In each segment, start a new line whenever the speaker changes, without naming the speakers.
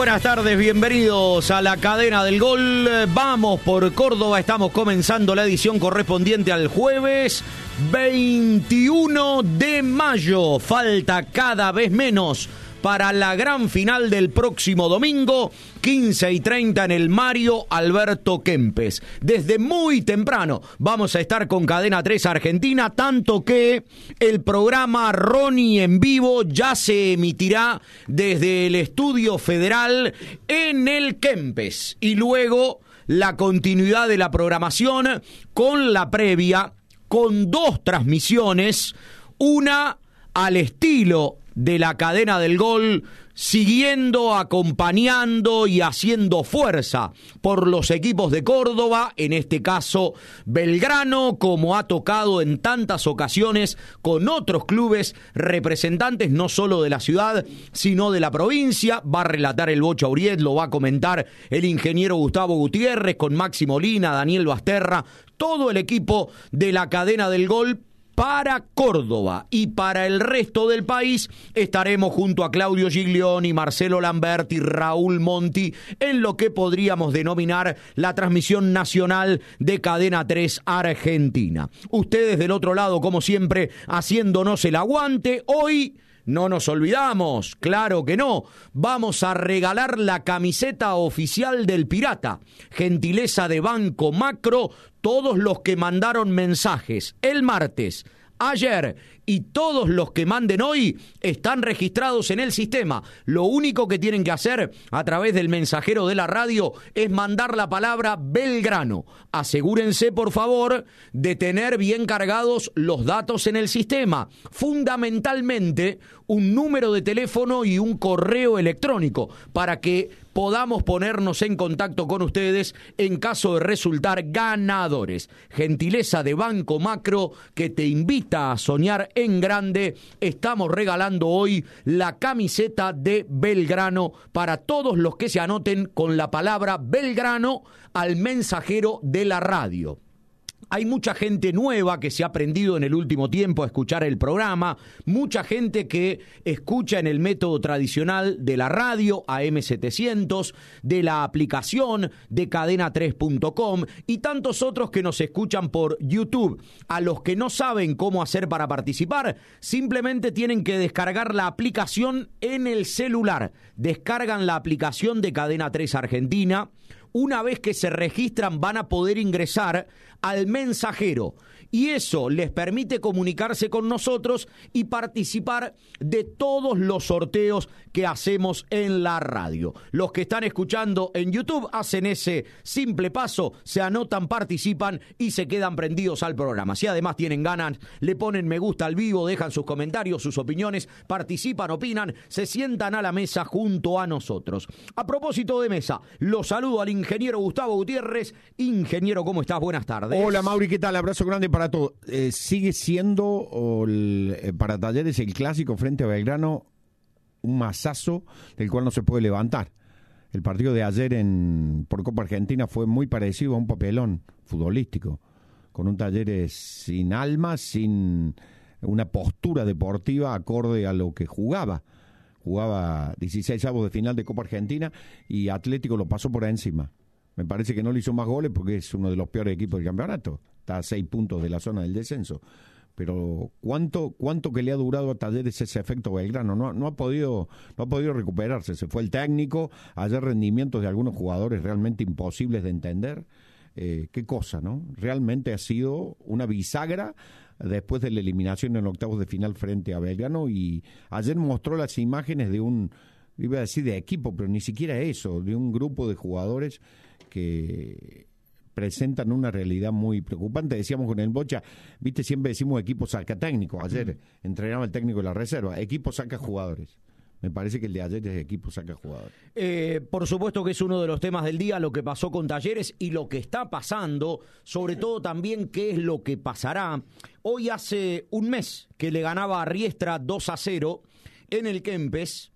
buenas tardes, bienvenidos a la cadena del gol. Vamos por Córdoba, estamos comenzando la edición correspondiente al jueves 21 de mayo. Falta cada vez menos para la gran final del próximo domingo, 15:30 en el Mario Alberto Kempes. Desde muy temprano vamos a estar con Cadena 3 Argentina, tanto que el programa Ronnie en vivo ya se emitirá desde el Estudio Federal en el Kempes. Y luego la continuidad de la programación con la previa, con dos transmisiones, una al estilo de la cadena del gol, siguiendo, acompañando y haciendo fuerza por los equipos de Córdoba, en este caso Belgrano, como ha tocado en tantas ocasiones con otros clubes representantes no solo de la ciudad, sino de la provincia. Va a relatar el Bocha Uriet, lo va a comentar el ingeniero Gustavo Gutiérrez, con Maxi Molina, Daniel Basterra, todo el equipo de la cadena del gol. Para Córdoba y para el resto del país estaremos junto a Claudio Giglioni, Marcelo Lamberti, Raúl Monti en lo que podríamos denominar la transmisión nacional de Cadena 3 Argentina. Ustedes del otro lado, como siempre, haciéndonos el aguante. Hoy no nos olvidamos, claro que no, vamos a regalar la camiseta oficial del Pirata, gentileza de Banco Macro. Todos los que mandaron mensajes el martes, ayer y todos los que manden hoy están registrados en el sistema. Lo único que tienen que hacer a través del mensajero de la radio es mandar la palabra Belgrano. Asegúrense, por favor, de tener bien cargados los datos en el sistema. Fundamentalmente, un número de teléfono y un correo electrónico para que podamos ponernos en contacto con ustedes en caso de resultar ganadores. Gentileza de Banco Macro, que te invita a soñar en grande. Estamos regalando hoy la camiseta de Belgrano para todos los que se anoten con la palabra Belgrano al mensajero de la radio. Hay mucha gente nueva que se ha aprendido en el último tiempo a escuchar el programa, mucha gente que escucha en el método tradicional de la radio, AM700, de la aplicación de cadena3.com y tantos otros que nos escuchan por YouTube. A los que no saben cómo hacer para participar, simplemente tienen que descargar la aplicación en el celular. Descargan la aplicación de Cadena 3 Argentina. Una vez que se registran van a poder ingresar al mensajero y eso les permite comunicarse con nosotros y participar de todos los sorteos que hacemos en la radio. Los que están escuchando en YouTube hacen ese simple paso, se anotan, participan y se quedan prendidos al programa. Si además tienen ganas, le ponen me gusta al vivo, dejan sus comentarios, sus opiniones, participan, opinan, se sientan a la mesa junto a nosotros. A propósito de mesa, los saludo al ingeniero Gustavo Gutiérrez. Ingeniero, ¿cómo estás? Buenas tardes.
Hola, Mauri, ¿qué tal? Abrazo grande para todos. Sigue siendo para Talleres el clásico frente a Belgrano un masazo del cual no se puede levantar. El partido de ayer por Copa Argentina fue muy parecido a un papelón futbolístico, con un Talleres sin alma, sin una postura deportiva acorde a lo que jugaba. Jugaba 16avos de final de Copa Argentina y Atlético lo pasó por encima. Me parece que no le hizo más goles porque es uno de los peores equipos del campeonato. Está a 6 puntos de la zona del descenso. Pero ¿cuánto que le ha durado a Talleres ese efecto Belgrano? No ha podido recuperarse. Se fue el técnico. Ayer rendimientos de algunos jugadores realmente imposibles de entender. Qué cosa, ¿no? Realmente ha sido una bisagra después de la eliminación en octavos de final frente a Belgrano. Y ayer mostró las imágenes de iba a decir de equipo, pero ni siquiera eso, de un grupo de jugadores que presentan una realidad muy preocupante. Decíamos con el Bocha, viste, siempre decimos equipo saca técnico. Ayer entrenaba el técnico de la reserva, equipo saca jugadores. Me parece que el de ayer es equipo saca jugadores.
Por supuesto que es uno de los temas del día, lo que pasó con Talleres y lo que está pasando, sobre todo también qué es lo que pasará. Hoy hace un mes que le ganaba a Riestra 2-0 en el Kempes,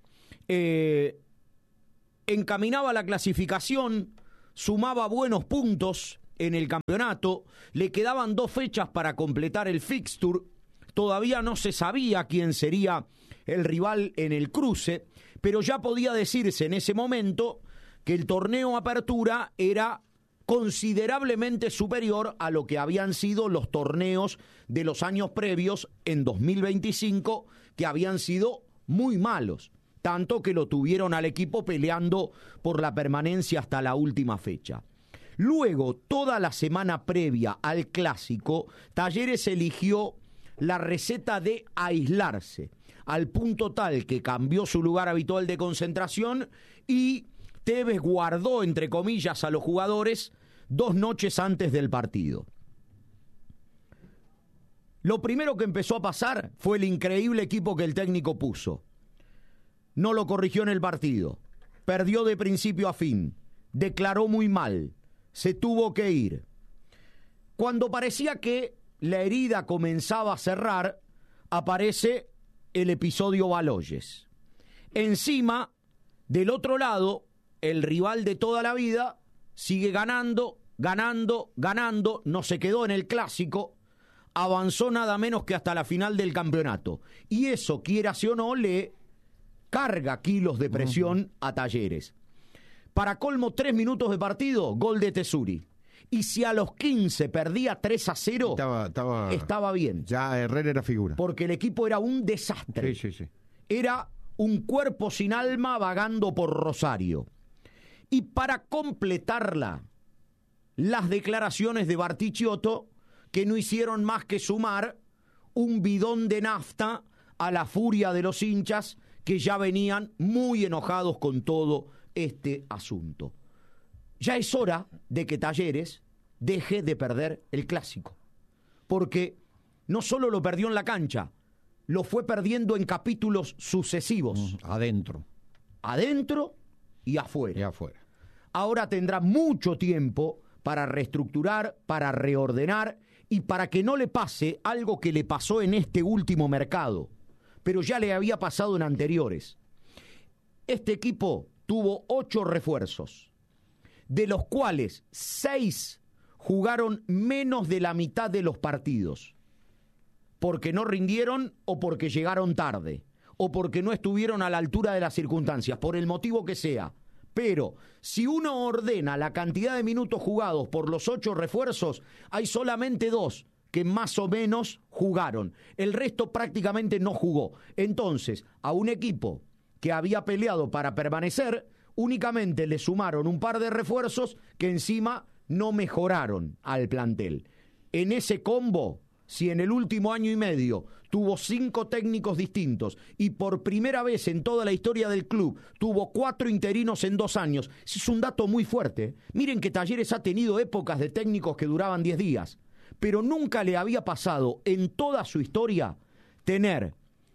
encaminaba la clasificación, sumaba buenos puntos en el campeonato, le quedaban 2 fechas para completar el fixture, todavía no se sabía quién sería el rival en el cruce, pero ya podía decirse en ese momento que el torneo Apertura era considerablemente superior a lo que habían sido los torneos de los años previos en 2025, que habían sido muy malos, tanto que lo tuvieron al equipo peleando por la permanencia hasta la última fecha. Luego, toda la semana previa al Clásico, Talleres eligió la receta de aislarse, al punto tal que cambió su lugar habitual de concentración y Tevez guardó, entre comillas, a los jugadores 2 noches antes del partido. Lo primero que empezó a pasar fue el increíble equipo que el técnico puso. No lo corrigió en el partido, perdió de principio a fin, declaró muy mal, se tuvo que ir. Cuando parecía que la herida comenzaba a cerrar, aparece el episodio Baloyes. Encima, del otro lado, el rival de toda la vida sigue ganando, no se quedó en el Clásico, avanzó nada menos que hasta la final del campeonato. Y eso, quieras o no, le carga kilos de presión a Talleres. Para colmo, 3 minutos de partido, gol de Tesuri. Y si a los 15 perdía 3-0, estaba bien.
Ya Herrera era figura.
Porque el equipo era un desastre.
Sí.
Era un cuerpo sin alma vagando por Rosario. Y para completarla, las declaraciones de Bartichotto, que no hicieron más que sumar un bidón de nafta a la furia de los hinchas que ya venían muy enojados con todo este asunto. Ya es hora de que Talleres deje de perder el Clásico, porque no solo lo perdió en la cancha, lo fue perdiendo en capítulos sucesivos.
Adentro
y afuera.
Y afuera.
Ahora tendrá mucho tiempo para reestructurar, para reordenar y para que no le pase algo que le pasó en este último mercado, pero ya le había pasado en anteriores. Este equipo tuvo 8 refuerzos, de los cuales 6 jugaron menos de la mitad de los partidos, porque no rindieron o porque llegaron tarde, o porque no estuvieron a la altura de las circunstancias, por el motivo que sea. Pero si uno ordena la cantidad de minutos jugados por los 8 refuerzos, hay solamente 2 que más o menos jugaron. El resto prácticamente no jugó. Entonces, a un equipo que había peleado para permanecer, únicamente le sumaron un par de refuerzos que encima no mejoraron al plantel. En ese combo, si en el último año y medio tuvo 5 técnicos distintos y por primera vez en toda la historia del club tuvo 4 interinos en 2 años, ese es un dato muy fuerte. Miren que Talleres ha tenido épocas de técnicos que duraban 10 días, pero nunca le había pasado en toda su historia tener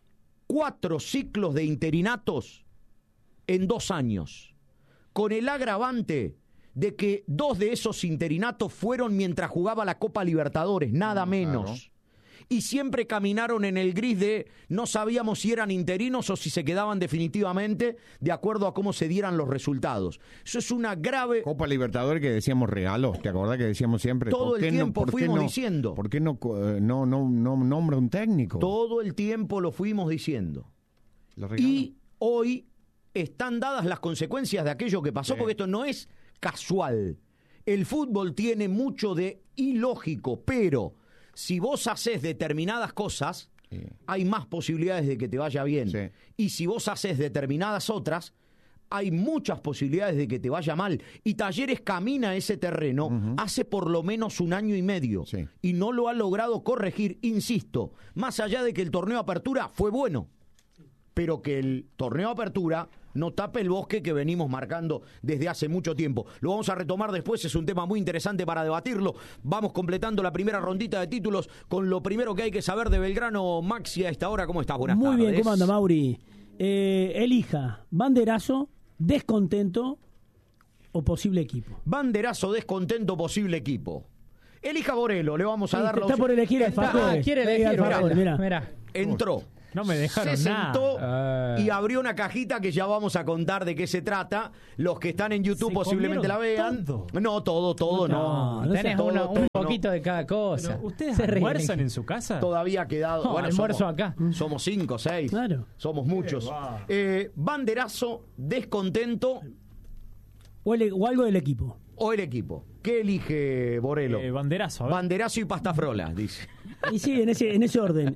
4 ciclos de interinatos en 2 años, con el agravante de que 2 de esos interinatos fueron mientras jugaba la Copa Libertadores, nada menos. Claro. Y siempre caminaron en el gris de no sabíamos si eran interinos o si se quedaban definitivamente de acuerdo a cómo se dieran los resultados. Eso es una grave...
Copa Libertadores que decíamos regalo, ¿te acordás que decíamos siempre?
Todo el tiempo fuimos diciendo.
¿Por qué no nombra un técnico?
Todo el tiempo lo fuimos diciendo. Y hoy están dadas las consecuencias de aquello que pasó, porque esto no es casual. El fútbol tiene mucho de ilógico, pero si vos haces determinadas cosas, hay más posibilidades de que te vaya bien. Sí. Y si vos haces determinadas otras, hay muchas posibilidades de que te vaya mal. Y Talleres camina ese terreno hace por lo menos 1 año y medio. Sí. Y no lo ha logrado corregir, insisto, más allá de que el torneo Apertura fue bueno, pero que el torneo Apertura no tape el bosque que venimos marcando desde hace mucho tiempo. Lo vamos a retomar después, es un tema muy interesante para debatirlo. Vamos completando la primera rondita de títulos con lo primero que hay que saber de Belgrano. Maxi, a esta hora, ¿cómo estás? Buenas tardes.
Muy bien, ¿cómo anda, Mauri? Elija, banderazo, descontento o posible equipo.
Banderazo, descontento, posible equipo. Elija Borelo, le vamos a dar la
opción. Está por elegir al Factor.
Quiere elegir,
mirá.
Entró.
No me dejaron
se
nada.
sentó y abrió una cajita que ya vamos a contar de qué se trata. Los que están en YouTube
¿Se
posiblemente la
comieron
vean.
todo?
No, todo no.
Tenés
Todo,
un
todo,
poquito
no.
de cada cosa.
Pero, ¿ustedes
Se ríen.
almuerzan en su casa?
Todavía ha quedado.
No,
bueno,
almuerzo acá.
Somos 5, 6.
Claro.
Somos muchos. Banderazo, descontento
O algo del equipo.
o el equipo. ¿Qué elige Borelo?
Banderazo, a ver.
Banderazo y pastafrola, dice.
Y sí, en ese orden.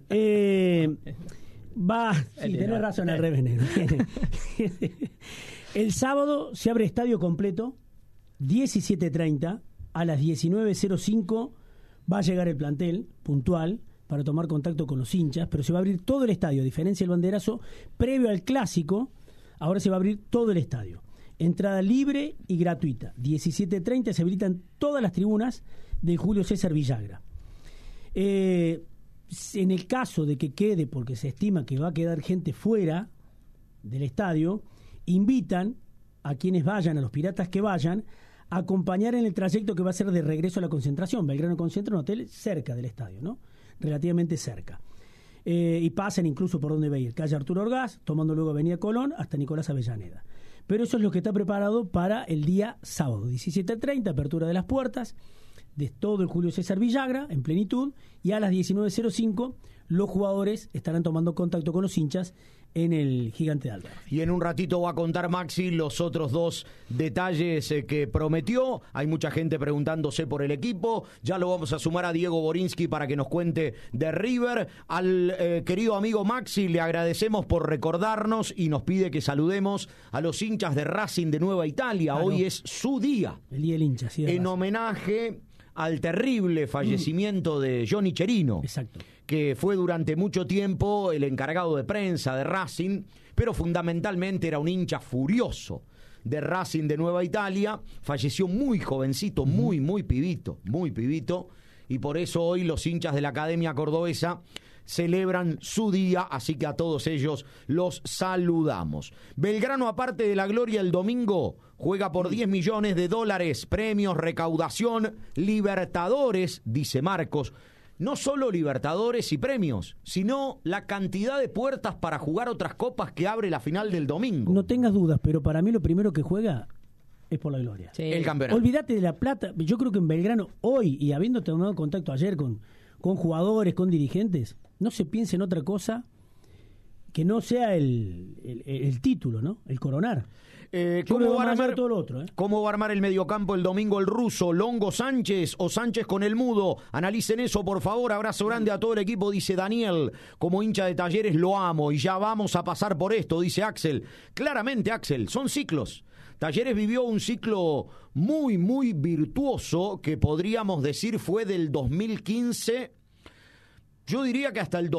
Sí, tenés razón, al revés, negro. El sábado se abre estadio completo, 17:30, a las 19:05 va a llegar el plantel puntual para tomar contacto con los hinchas, pero se va a abrir todo el estadio, a diferencia del banderazo, previo al clásico, ahora se va a abrir todo el estadio. Entrada libre y gratuita. 17:30 se habilitan todas las tribunas del Julio César Villagra. En el caso de que quede, porque se estima que va a quedar gente fuera del estadio, invitan a quienes vayan, a los piratas que vayan, a acompañar en el trayecto que va a ser de regreso a la concentración. Belgrano concentra en un hotel cerca del estadio, ¿no? Relativamente cerca. Y pasan incluso por donde va a ir, calle Arturo Orgaz, tomando luego Avenida Colón hasta Nicolás Avellaneda. Pero eso es lo que está preparado para el día sábado, 17:30, apertura de las puertas de todo el Julio César Villagra en plenitud, y a las 19:05 los jugadores estarán tomando contacto con los hinchas en el Gigante de Alvear.
Y en un ratito va a contar Maxi los otros dos detalles que prometió. Hay mucha gente preguntándose por el equipo. Ya lo vamos a sumar a Diego Borinsky para que nos cuente de River. Al querido amigo Maxi le agradecemos por recordarnos y nos pide que saludemos a los hinchas de Racing de Nueva Italia.
Claro.
Hoy es su día.
El día del hincha, sí. de
En
Racing.
homenaje al terrible fallecimiento de Johnny Cherino.
Exacto.
Que fue durante mucho tiempo el encargado de prensa de Racing, pero fundamentalmente era un hincha furioso de Racing de Nueva Italia. Falleció muy jovencito, muy pibito, y por eso hoy los hinchas de la Academia Cordobesa celebran su día, así que a todos ellos los saludamos. Belgrano, aparte de la gloria el domingo, juega por $10 millones, premios, recaudación, Libertadores, dice Marcos. No solo Libertadores y premios, sino la cantidad de puertas para jugar otras copas que abre la final del domingo.
No tengas dudas, pero para mí lo primero que juega es por la gloria.
Sí.
El campeonato.
Olvídate de la plata. Yo creo que en Belgrano hoy, y habiendo tomado contacto ayer con jugadores, con dirigentes, no se piense en otra cosa que no sea el título, ¿no? El coronar.
¿Cómo va a armar
todo lo otro,
¿Cómo va a armar el mediocampo el domingo el ruso? ¿Longo Sánchez o Sánchez con el mudo? Analicen eso, por favor. Abrazo grande a todo el equipo, dice Daniel. Como hincha de Talleres lo amo y ya vamos a pasar por esto, dice Axel. Claramente, Axel, son ciclos. Talleres vivió un ciclo muy virtuoso que podríamos decir fue del 2015, yo diría que hasta el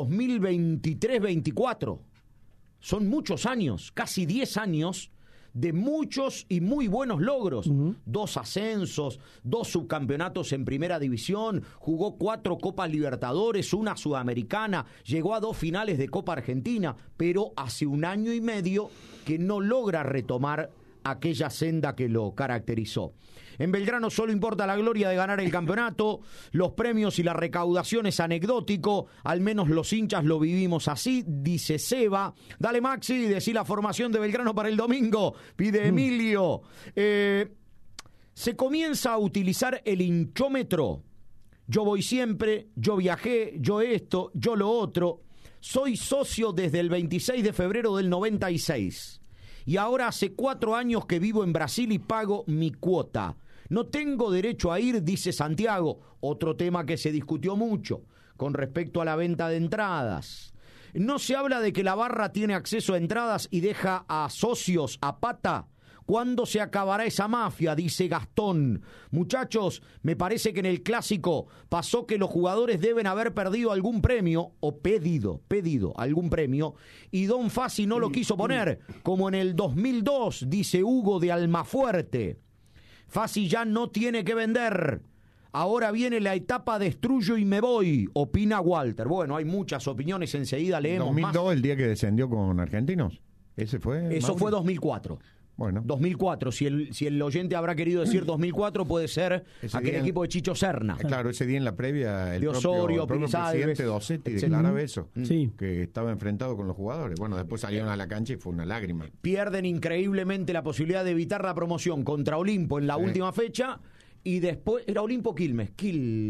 2023-24. Son muchos años, casi 10 años de muchos y muy buenos logros. 2 ascensos, 2 subcampeonatos en primera división, jugó 4 Copas Libertadores, 1 Sudamericana, llegó a 2 finales de Copa Argentina, pero hace 1 año y medio que no logra retomar aquella senda que lo caracterizó. En Belgrano solo importa la gloria de ganar el campeonato, los premios y la recaudación es anecdótico, al menos los hinchas lo vivimos así, dice Seba. Dale Maxi, decí la formación de Belgrano para el domingo, pide Emilio. Se comienza a utilizar el hinchómetro. Yo voy siempre, yo viajé, yo esto, yo lo otro. Soy socio desde el 26 de febrero del 96. Y ahora hace 4 años que vivo en Brasil y pago mi cuota. No tengo derecho a ir, dice Santiago. Otro tema que se discutió mucho con respecto a la venta de entradas. No se habla de que la barra tiene acceso a entradas y deja a socios a pata. ¿Cuándo se acabará esa mafia?, dice Gastón. Muchachos, me parece que en el clásico pasó que los jugadores deben haber perdido algún premio, o pedido algún premio, y Don Fassi no lo quiso poner, como en el 2002, dice Hugo de Almafuerte. Fassi ya no tiene que vender. Ahora viene la etapa destruyo y me voy, opina Walter. Bueno, hay muchas opiniones, enseguida leemos
2002,
más.
el día que descendió con Argentinos. ¿Ese fue?
Eso
Mauri?
fue 2004.
Bueno.
2004, si el oyente habrá querido decir 2004, puede ser aquel equipo de Chicho Serna.
Claro, ese día en la previa el
de Osorio,
propio presidente Dossetti declaraba eso, que estaba enfrentado con los jugadores. Bueno, después salieron a la cancha y fue una lágrima.
Pierden increíblemente la posibilidad de evitar la promoción contra Olimpo en la última fecha, y después era Olimpo Quilmes.